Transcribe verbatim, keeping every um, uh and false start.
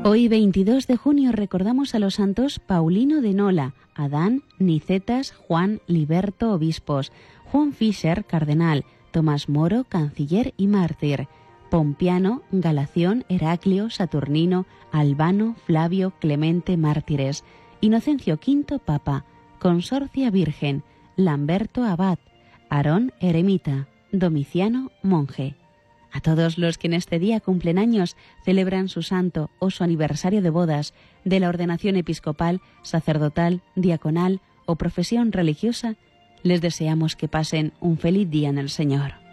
Hoy, veintidós de junio, recordamos a los santos Paulino de Nola, Adán, Nicetas, Juan, Liberto, obispos, Juan Fischer, cardenal, Tomás Moro, canciller y mártir, Pompiano, Galación, Heraclio, Saturnino, Albano, Flavio, Clemente, mártires, Inocencio quinto, papa, Consorcia, virgen, Lamberto, abad, Aarón, eremita, Domiciano, monje. A todos los que en este día cumplen años, celebran su santo o su aniversario de bodas, de la ordenación episcopal, sacerdotal, diaconal o profesión religiosa, les deseamos que pasen un feliz día en el Señor.